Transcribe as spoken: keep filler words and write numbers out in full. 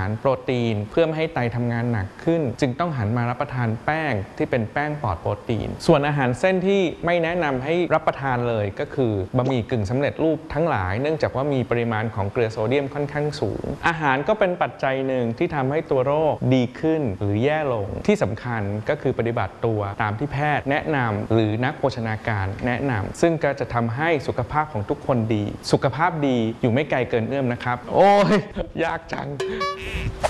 ารโปรตีนเพื่อไม่ให้ไตทำงานหนักขึ้นจึงต้องหันมารับประทานแป้งที่เป็นแป้งปลอดโปรตีนส่วนอาหารเส้นที่ไม่แนะนำให้รับประทานเลยก็คือบะหมี่กึ่งสำเร็จรูปทั้งหลายเนื่องจากว่ามีปริมาณของเกลือโซเดียมค่อนข้างสูงอาหารก็เป็นปัจจัยหนึ่งที่ทำให้ตัวโรคดีขึ้นหรือแย่ลงที่สำคัญก็คือปฏิบัติตัวตามที่แพทย์แนะนำหรือนักโภชนาการแนะนำซึ่งก็จะทำให้สุขภาพของทุกคนดีสุขภาพดีอยู่ไม่ไกลเกินเอื้อมนะครับโอ้ยยากจัง